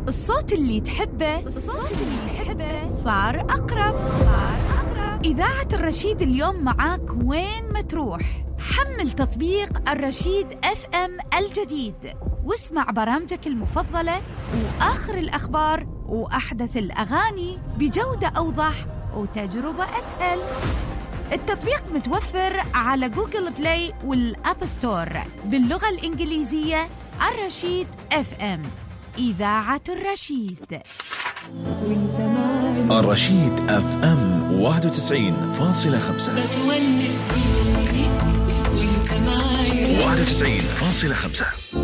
الصوت اللي تحبه صار أقرب. إذاعة الرشيد اليوم معاك وين ما تروح. حمل تطبيق الرشيد FM الجديد واسمع برامجك المفضلة وآخر الأخبار وأحدث الأغاني بجودة أوضح وتجربة أسهل. التطبيق متوفر على جوجل بلاي والأب ستور باللغة الإنجليزية. الرشيد FM، إذاعة الرشيد. الرشيد FM 91.5 91.5.